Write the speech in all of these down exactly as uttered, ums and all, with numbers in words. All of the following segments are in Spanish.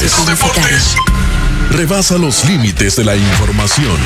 Espacio publicitario. Rebasa los límites de la información.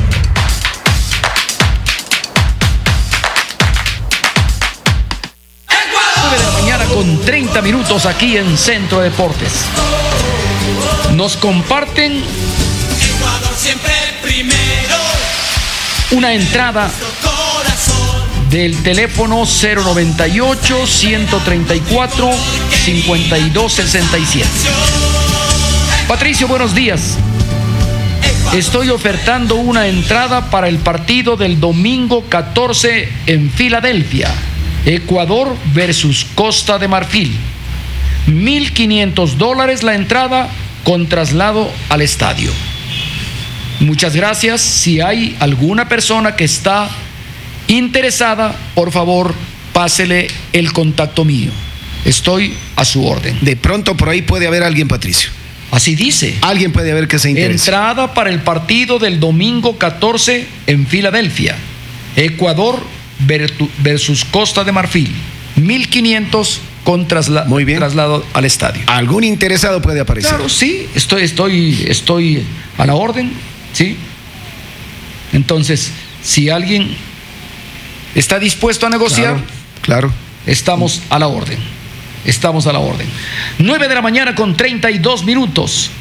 nueve de la mañana con treinta minutos aquí en Centro Deportes. Nos comparten Ecuador siempre primero. una entrada del teléfono cero noventa y ocho, ciento treinta y cuatro, cincuenta y dos sesenta y siete. Patricio, buenos días. Estoy ofertando una entrada para el partido del domingo catorce en Filadelfia. Ecuador versus Costa de Marfil. mil quinientos dólares la entrada con traslado al estadio. Muchas gracias. Si hay alguna persona que está interesada, por favor, pásele el contacto mío. Estoy a su orden. De pronto por ahí puede haber alguien, Patricio. Así dice. Alguien puede haber que se interese. Entrada para el partido del domingo catorce en Filadelfia. Ecuador versus Costa de Marfil. mil quinientos con trasla- Muy bien. traslado al estadio. Algún interesado puede aparecer. Claro, sí, estoy, estoy, estoy a la orden, ¿sí? Entonces, si alguien está dispuesto a negociar, Claro, claro. estamos a la orden. Estamos a la orden. nueve de la mañana con treinta y dos minutos.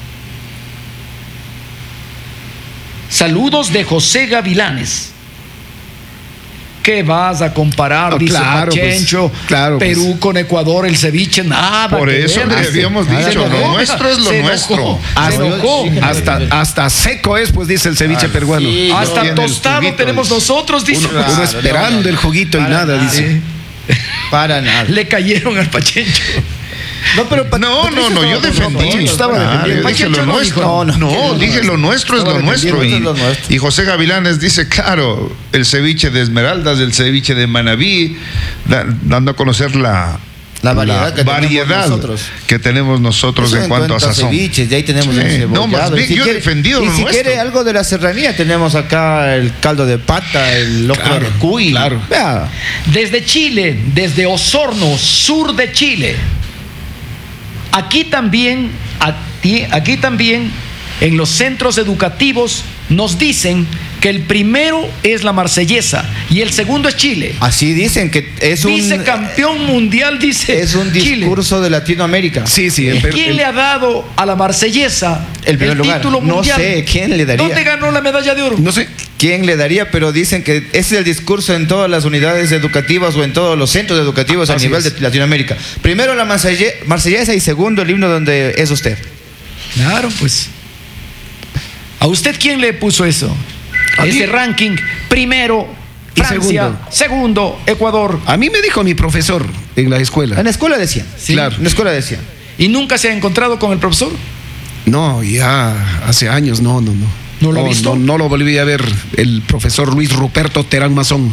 Saludos de José Gavilanes. ¿Qué vas a comparar? Oh, Dice claro, Pachencho, pues, claro, Perú pues. con Ecuador, el ceviche, nada. Por que eso ver. le Ah, habíamos se- dicho, se lo enojó, nuestro es lo se enojó, nuestro. se Hasta, enojó. hasta, hasta seco es, pues dice el ceviche Ah, peruano. sí. Hasta tiene el tostado juguito, tenemos dice. nosotros, dice. Uno, Claro, uno esperando no, no, el juguito y para nada, nada. dice. Para nada. Le cayeron al Pachencho. No, pero no, no, no, yo defendí. estaba Ah, defendiendo. yo dije lo Pachencho no nuestro. dijo. No, No, no, dije lo nuestro es lo Estaba nuestro. defendiendo, Y, esto es lo nuestro. y José Gavilanes dice, claro, el ceviche de Esmeraldas, el ceviche de Manabí, da- dando a conocer la, La variedad que tenemos variedad nosotros. que tenemos nosotros Eso en cuanto a sazón. ceviches, de ahí tenemos Sí, el cebollado. no, más bien, Y si yo he quiere- defendido Y lo si nuestro. quiere algo de la serranía, tenemos acá el caldo de pata, el locro Claro, de cuy. claro. Vea, Desde Chile, desde Osorno, sur de Chile. Aquí también, aquí, aquí también, en los centros educativos nos dicen que el primero es la marsellesa y el segundo es Chile. así dicen que es un, Dice campeón mundial, dice es un Chile. discurso de Latinoamérica. Sí, sí. el Perú- ¿Quién el- le ha dado a la marsellesa El primer lugar? título No mundial? sé, ¿quién le daría? ¿Dónde ganó la medalla de oro? no sé. ¿Quién le daría? Pero dicen que ese es el discurso en todas las unidades educativas o en todos los centros educativos a Así nivel es. de Latinoamérica. Primero la marselle- marsellesa y segundo el himno donde es usted. Claro, pues. ¿A usted quién le puso eso? A Ese mí. ranking, primero Y Francia, segundo. segundo Ecuador. A mí me dijo mi profesor en la escuela. En la escuela decían. Sí. Claro. En la escuela decían. ¿Y nunca se ha encontrado con el profesor? No, ya hace años, no, no, no. ¿No lo ha visto? No, no lo volví a ver. El profesor Luis Ruperto Terán Mazón.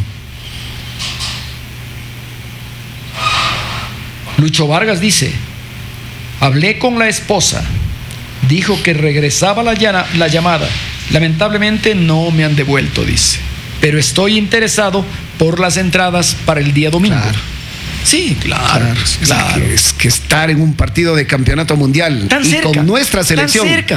Lucho Vargas dice, hablé con la esposa, dijo que regresaba la, llana- la llamada. Lamentablemente no me han devuelto, dice. Pero estoy interesado por las entradas para el día domingo. Claro. Sí, claro, Es claro. que, es que estar en un partido de campeonato mundial Tan y cerca, con nuestra tan selección cerca.